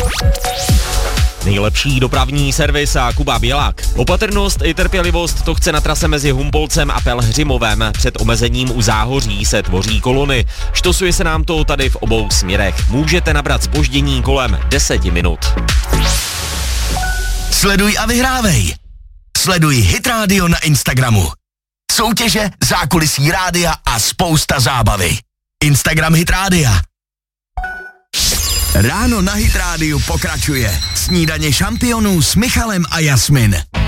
Nejlepší dopravní servis a Kuba Bělák. Opatrnost i trpělivost to chce na trase mezi Humpolcem a Pelhřimovem. Před omezením u Záhoří se tvoří kolony. Štosuje se nám to tady v obou směrech. Můžete nabrat zpoždění kolem 10 minut. Sleduj a vyhrávej. Sleduj Hit Radio na Instagramu. Soutěže, zákulisí rádia a spousta zábavy. Instagram Hit Rádia. Ráno na Hit Rádiu pokračuje. Snídaně šampionů s Michalem a Jasmin.